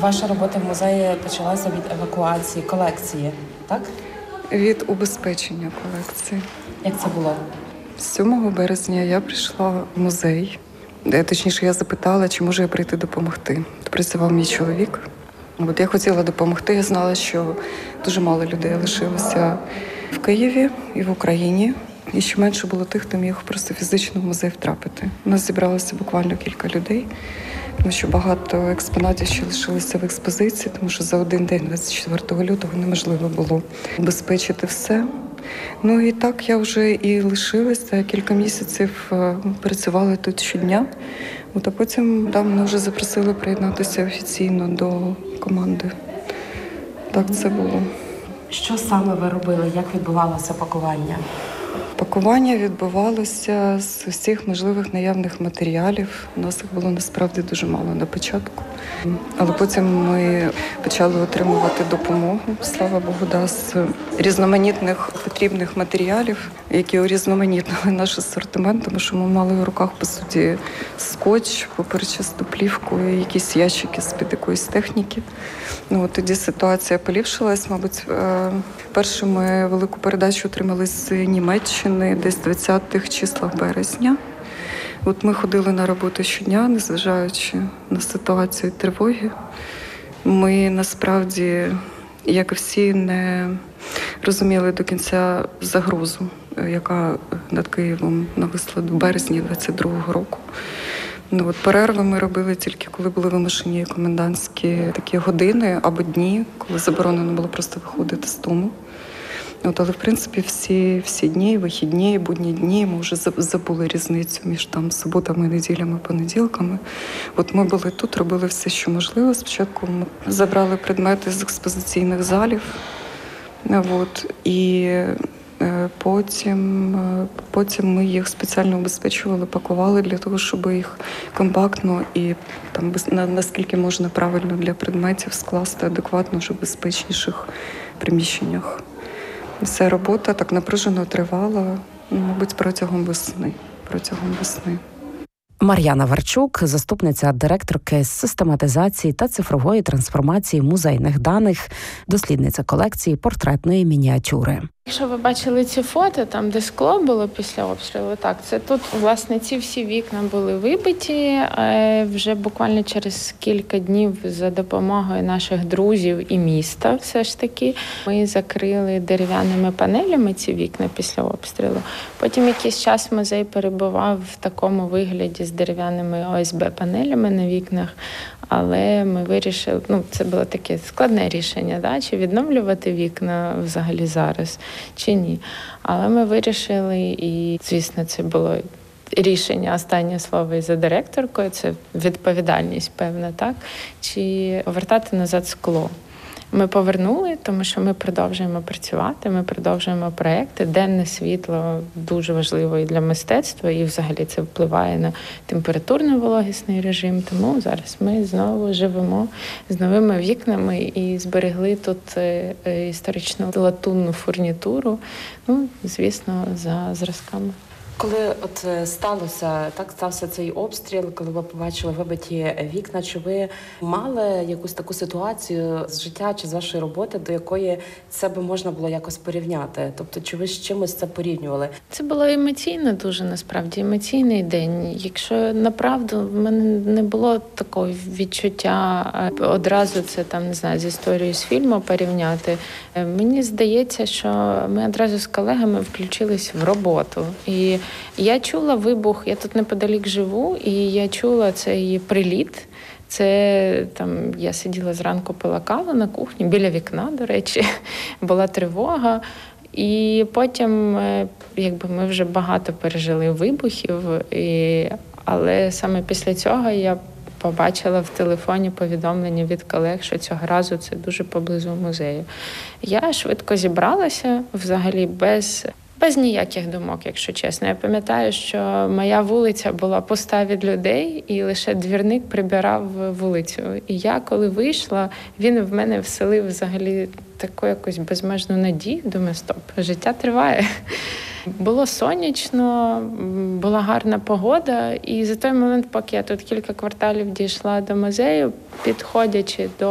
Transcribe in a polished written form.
Ваша робота в музеї почалася від евакуації колекції, так? Від убезпечення колекції. Як це було? 7 березня я прийшла в музей. Точніше, я запитала, чи можу я прийти допомогти. Працював мій чоловік. От я хотіла допомогти. Я знала, що дуже мало людей лишилося в Києві і в Україні. І ще менше було тих, хто міг просто фізично в музей втрапити. У нас зібралося буквально кілька людей, тому що багато експонатів ще лишилися в експозиції, тому що за один день, 24 лютого, неможливо було убезпечити все. Ну і так я вже і лишилася. Кілька місяців працювала тут щодня. От, а потім мене вже запросили приєднатися офіційно до команди. Так це було. Що саме ви робили? Як відбувалося пакування? Пакування відбувалося з усіх можливих наявних матеріалів. У нас їх було насправді дуже мало на початку. Але потім ми почали отримувати допомогу, слава Богу, з різноманітних потрібних матеріалів, які урізноманітнили наш асортимент, тому що ми мали в руках, по суті, скотч, паперчасту плівку і якісь ящики з-під якоїсь техніки. От тоді ситуація поліпшилась, мабуть. Першу ми велику передачу отримали з Німеччини десь 20-х числах березня. От ми ходили на роботу щодня, незважаючи на ситуацію тривоги. Ми насправді, як і всі, не розуміли до кінця загрозу, яка над Києвом нависла в березні 22-го року. От перерви ми робили тільки, коли були вимушені комендантські такі години або дні, коли заборонено було просто виходити з дому. Але, в принципі, всі дні, вихідні, будні дні, ми вже забули різницю між суботами, неділями, понеділками. От ми були тут, робили все, що можливо. Спочатку ми забрали предмети з експозиційних залів, і потім ми їх спеціально убезпечували, пакували для того, щоб їх компактно і наскільки можна правильно для предметів скласти адекватно вже в безпечніших приміщеннях. Вся робота так напружено тривала, мабуть, протягом весни. Мар'яна Варчук, заступниця директорки з систематизації та цифрової трансформації музейних даних, дослідниця колекції портретної мініатюри. Якщо ви бачили ці фото, там, де скло було після обстрілу, так, це тут, власне, ці всі вікна були вибиті. Вже буквально через кілька днів за допомогою наших друзів і міста, все ж таки, ми закрили дерев'яними панелями ці вікна після обстрілу. Потім якийсь час музей перебував в такому вигляді з дерев'яними ОСБ-панелями на вікнах, але ми вирішили, це було таке складне рішення, чи відновлювати вікна взагалі зараз, чи ні. Але ми вирішили, і, звісно, це було рішення, останнє слово і за директоркою, це відповідальність певна, так? Чи повертати назад скло. Ми повернули, тому що ми продовжуємо працювати, ми продовжуємо проекти. Денне світло дуже важливо і для мистецтва, і взагалі це впливає на температурно-вологісний режим. Тому зараз ми знову живемо з новими вікнами і зберегли тут історичну латунну фурнітуру, звісно, за зразками. Коли стався цей обстріл, коли ви побачили вибиті вікна, чи ви мали якусь таку ситуацію з життя чи з вашої роботи, до якої це би можна було якось порівняти? Тобто, чи ви з чимось це порівнювали? Це було емоційно дуже, насправді, емоційний день. Якщо направду в мене не було такого відчуття одразу це з історією з фільму порівняти. Мені здається, що ми одразу з колегами включились в роботу. І я чула вибух, я тут неподалік живу, і я чула цей приліт. Це я сиділа зранку, пила каву на кухні, біля вікна, до речі, була тривога. І потім, ми вже багато пережили вибухів, але саме після цього я побачила в телефоні повідомлення від колег, що цього разу це дуже поблизу музею. Я швидко зібралася, взагалі без ніяких думок, якщо чесно. Я пам'ятаю, що моя вулиця була пуста від людей, і лише двірник прибирав вулицю. І я, коли вийшла, він в мене вселив взагалі таку якусь безмежну надію. Думаю, стоп, життя триває. Було сонячно, була гарна погода, і за той момент, поки я тут кілька кварталів дійшла до музею, підходячи до